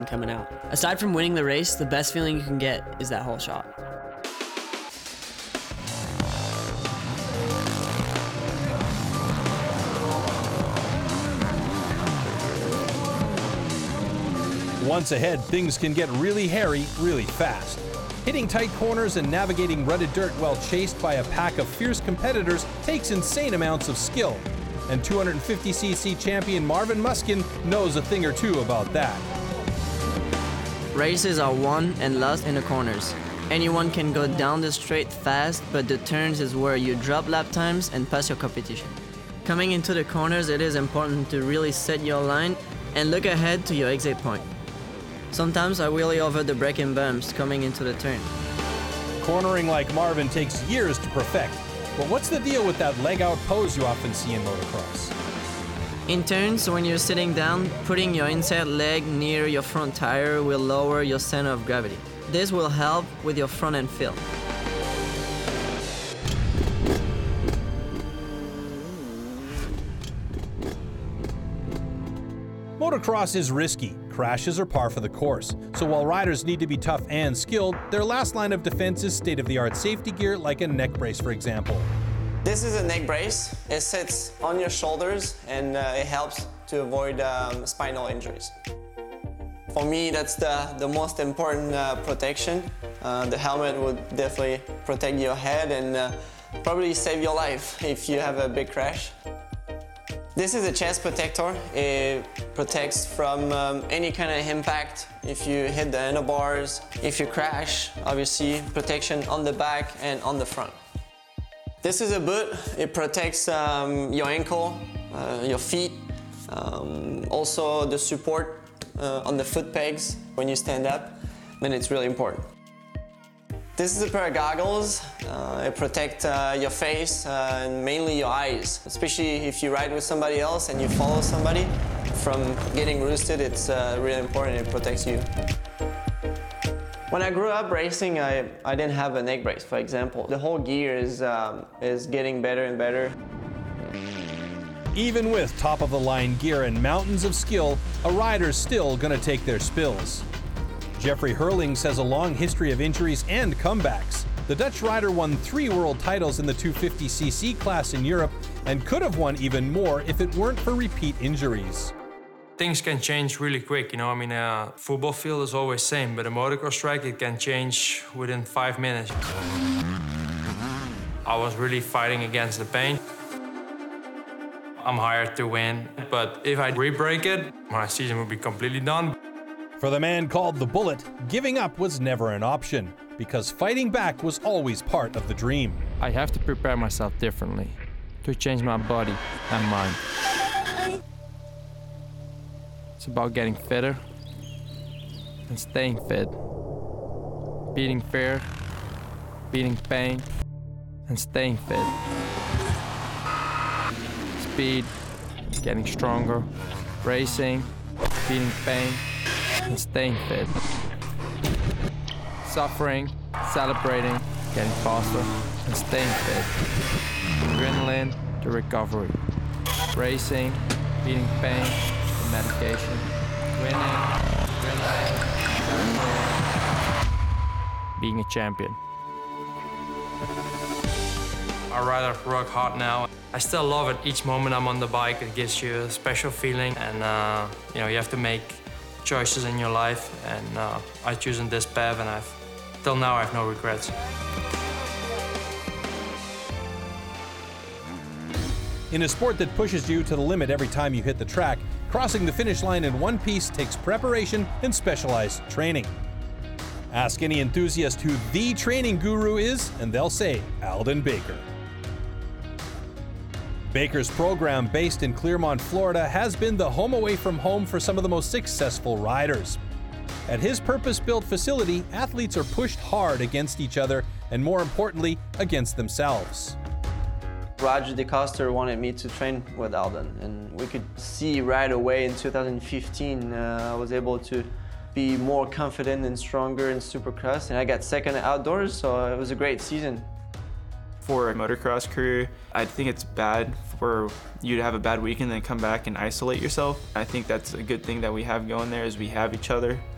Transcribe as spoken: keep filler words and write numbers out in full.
coming out. Aside from winning the race, the best feeling you can get is that whole shot. Once ahead, things can get really hairy really fast. Hitting tight corners and navigating rutted dirt while chased by a pack of fierce competitors takes insane amounts of skill. And two hundred fifty c c champion Marvin Musquin knows a thing or two about that. Races are won and lost in the corners. Anyone can go down the straight fast, but the turns is where you drop lap times and pass your competition. Coming into the corners, it is important to really set your line and look ahead to your exit point. Sometimes I wheelie over the braking bumps coming into the turn. Cornering like Marvin takes years to perfect. But what's the deal with that leg-out pose you often see in motocross? In turns, when you're sitting down, putting your inside leg near your front tire will lower your center of gravity. This will help with your front end feel. Motocross is risky. Crashes are par for the course. So while riders need to be tough and skilled, their last line of defense is state-of-the-art safety gear like a neck brace, for example. This is a neck brace. It sits on your shoulders and uh, it helps to avoid um, spinal injuries. For me, that's the, the most important uh, protection. Uh, the helmet would definitely protect your head and uh, probably save your life if you have a big crash. This is a chest protector. It protects from um, any kind of impact. If you hit the handlebars, if you crash, obviously protection on the back and on the front. This is a boot. It protects um, your ankle, uh, your feet, um, also the support uh, on the foot pegs when you stand up, and it's really important. This is a pair of goggles. Uh, it protects uh, your face uh, and mainly your eyes, especially if you ride with somebody else and you follow somebody. From getting roosted, it's uh, really important. It protects you. When I grew up racing, I, I didn't have a neck brace, for example. The whole gear is, um, is getting better and better. Even with top-of-the-line gear and mountains of skill, a rider's still gonna take their spills. Jeffrey Herlings has a long history of injuries and comebacks. The Dutch rider won three world titles in the two hundred fifty c c class in Europe and could have won even more if it weren't for repeat injuries. Things can change really quick, you know, I mean, a football field is always the same, but a motocross track, it can change within five minutes. I was really fighting against the pain. I'm hired to win, but if I re-break it, my season would be completely done. For the man called the Bullet, giving up was never an option, because fighting back was always part of the dream. I have to prepare myself differently to change my body and mind. It's about getting fitter and staying fit, beating fear, beating pain, and staying fit. Speed, getting stronger, racing, beating pain, and staying fit. Suffering, celebrating, getting faster, and staying fit. Adrenaline to recovery. Racing, beating pain, and medication. Winning, adrenaline, celebrating, being a champion. I ride rock hard now. I still love it. Each moment I'm on the bike, it gives you a special feeling, and uh, you know, you have to make choices in your life, and uh, I chosen this path, and I've till now I have no regrets. In a sport that pushes you to the limit every time you hit the track, crossing the finish line in one piece takes preparation and specialized training. Ask any enthusiast who the training guru is, and they'll say Aldon Baker. Baker's program, based in Clermont, Florida, has been the home away from home for some of the most successful riders. At his purpose-built facility, athletes are pushed hard against each other and, more importantly, against themselves. Roger DeCoster wanted me to train with Aldon, and we could see right away in two thousand fifteen uh, I was able to be more confident and stronger in Supercross, and I got second outdoors, so it was a great season. For a motocross career, I think it's bad for you to have a bad weekend and then come back and isolate yourself. I think that's a good thing that we have going there is we have each other.